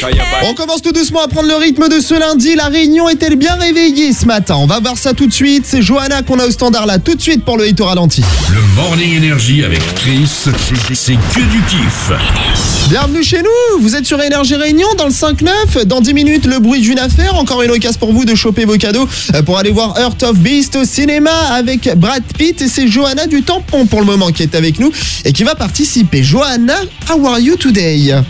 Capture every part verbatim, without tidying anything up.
On commence tout doucement à prendre le rythme de ce lundi. La Réunion est-elle bien réveillée ce matin? On va voir ça tout de suite. C'est Johanna qu'on a au standard là tout de suite pour le hit au ralenti. Le Morning Énergie avec Chris, c'est que du kiff. Bienvenue chez nous, vous êtes sur Énergie Réunion dans le cinq neuf. Dans dix minutes, le bruit d'une affaire. Encore une occasion pour vous de choper vos cadeaux pour aller voir Heart of Beast au cinéma avec Brad Pitt. Et c'est Johanna du Tampon pour le moment qui est avec nous et qui va participer. Johanna, how are you today? I'm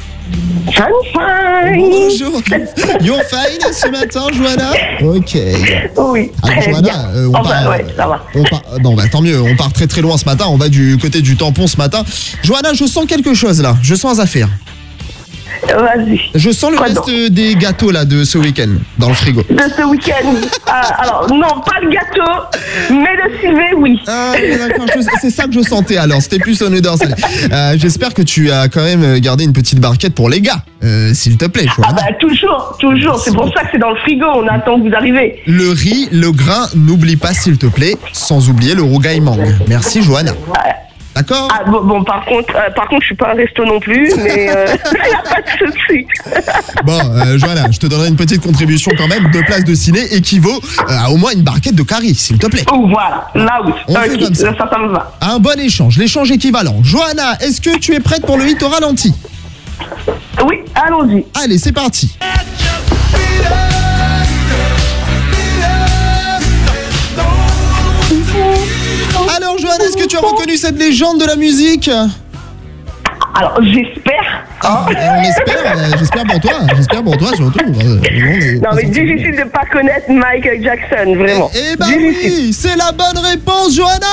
fine. Bonjour. You're fine ce matin, Johanna? Ok. Oui, Alors, très Johanna, bien. euh, on Enfin, part, ouais, ça va. on part, non, bah, tant mieux, on part très très loin ce matin. On va du côté du Tampon ce matin. Johanna, je sens quelque chose là. Je sens un affaire. Vas-y. Je sens le Quoi reste donc des gâteaux là de ce week-end dans le frigo. De ce week-end. Ah, alors, non, pas le gâteau, mais le civet, oui. Ah, d'accord, je- c'est ça que je sentais alors. C'était plus son odeur salée. Euh, J'espère que tu as quand même gardé une petite barquette pour les gars, euh, s'il te plaît, Ah Johanna. bah toujours, toujours. C'est pour ça que c'est dans le frigo. On attend que vous arrivez. Le riz, le grain, n'oublie pas s'il te plaît, sans oublier le rougail mangue. Merci, Johanna. D'accord? Ah bon, bon par contre, euh, par contre, je suis pas un resto non plus, mais euh, y a pas de souci. Bon, euh, Johanna, je te donnerai une petite contribution quand même. Deux places de ciné équivaut euh, à au moins une barquette de caries, s'il te plaît. Oh voilà, là oui. On fait Ok, comme ça. ça, ça, ça me va. Un bon échange, l'échange équivalent. Johanna, est-ce que tu es prête pour le hit au ralenti? Oui, allons-y. Allez, c'est parti. Alors, Johanna, est-ce que tu as reconnu cette légende de la musique? Alors, j'espère. Ah, on espère, euh, j'espère pour toi, j'espère pour toi surtout. Euh, on est- Non, mais difficile de pas connaître Michael Jackson, vraiment. Eh ben Difficile. oui, c'est la bonne réponse, Johanna.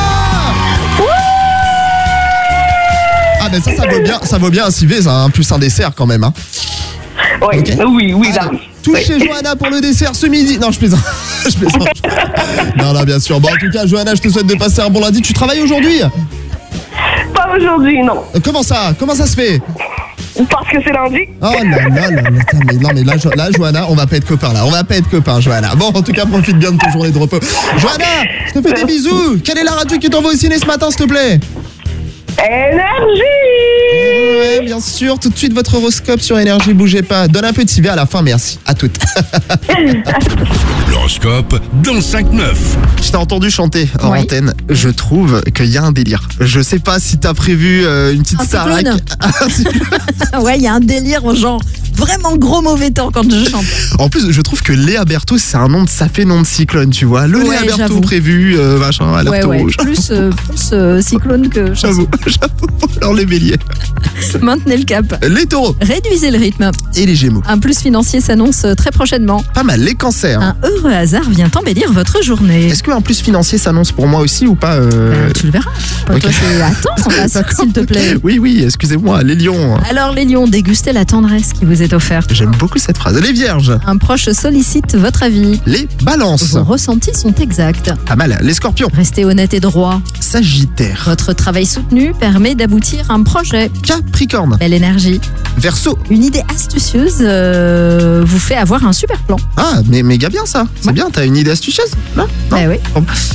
Ah ben ça, ça vaut bien, ça vaut bien un civet, ça, hein, plus un dessert quand même. Hein. Oui, Ok. oui, oui, là, Allez, oui. touchez Oui. Johanna pour le dessert ce midi. Non, je plaisante. je plaisante. Non, non, bien sûr. Bon, en tout cas, Johanna, je te souhaite de passer un bon lundi. Tu travailles aujourd'hui? Pas aujourd'hui, non. Euh, Comment ça? Comment ça se fait? Parce que c'est lundi. Oh là là là là, attends, mais non mais là, Jo- là Johanna, on va pas être copains là, on va pas être copains Johanna. Bon en tout cas profite bien de ta journée de repos. Johanna, je te fais des bisous. Quelle est la radio qui t'envoie au ciné ce matin s'il te plaît? Énergie. Ouais bien sûr, tout de suite votre horoscope sur Énergie, bougez pas. Donne un peu de civet à la fin, merci. À toutes. L'horoscope dans le cinq neuf. Je t'ai entendu chanter en Oui. antenne, je trouve qu'il y a un délire. Je sais pas si t'as prévu euh, une petite Un sarac. cyclone. Ouais, il y a un délire en genre vraiment gros mauvais temps quand je chante. En plus, je trouve que Léa Berthaud, c'est un nom de, ça fait nom de cyclone, tu vois. Le Ouais, Léa Berthaud j'avoue. prévu, euh, machin, alerte Ouais, ouais, rouge. plus, euh, plus euh, cyclone que chanson. J'avoue, j'avoue. Alors les béliers, Maintenez le cap. les taureaux Réduisez le rythme. et les gémeaux. Un plus financier s'annonce très prochainement. Pas mal, les cancers. Un heureux hasard vient embellir votre journée. Est-ce qu'un plus financier s'annonce pour moi aussi ou pas euh... Euh, tu le verras. ok. Toi, c'est... Attends, rassure, D'accord. s'il te plaît. Oui, oui, excusez-moi, les lions. Alors les lions, dégustez la tendresse qui vous est offerte. J'aime beaucoup cette phrase. Les vierges, Un proche sollicite votre avis. les balances. Vos ressentis sont exacts. Pas mal, les scorpions. Restez honnête et droit. Sagittaire, Votre travail soutenu permet d'aboutir à un projet. capricorne, Belle énergie. verseau. Une idée astucieuse euh, vous fait avoir un super plan. Ah, mais méga bien ça. C'est Ouais. bien, t'as une idée astucieuse là? Non Bah oui. Bon.